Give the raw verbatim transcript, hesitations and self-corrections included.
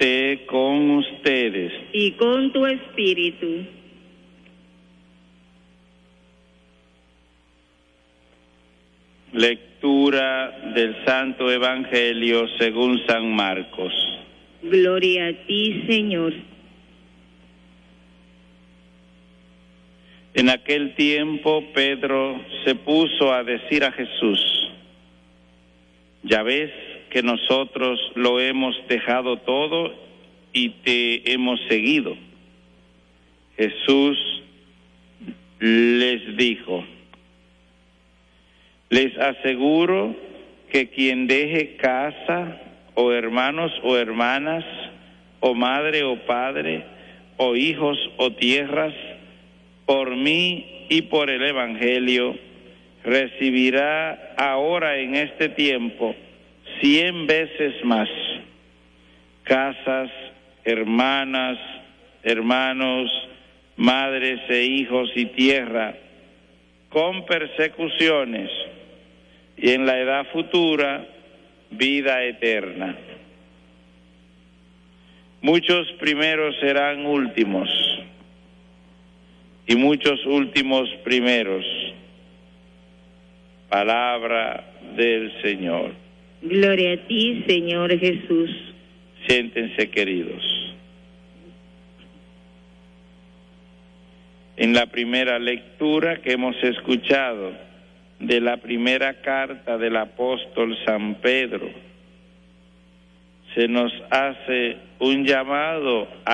esté con ustedes. Y con tu espíritu. Lectura del Santo Evangelio según San Marcos. Gloria a ti, Señor. En aquel tiempo Pedro se puso a decir a Jesús: ya ves que nosotros lo hemos dejado todo y te hemos seguido. Jesús les dijo: les aseguro que quien deje casa, o hermanos o hermanas, o madre o padre, o hijos o tierras, por mí y por el Evangelio, recibirá ahora en este tiempo cien veces más: casas, hermanas, hermanos, madres e hijos y tierra, con persecuciones, y en la edad futura, vida eterna. Muchos primeros serán últimos, y muchos últimos primeros. Palabra del Señor. Gloria a ti, Señor Jesús. Siéntense, queridos. En la primera lectura que hemos escuchado de la primera carta del apóstol San Pedro, se nos hace un llamado a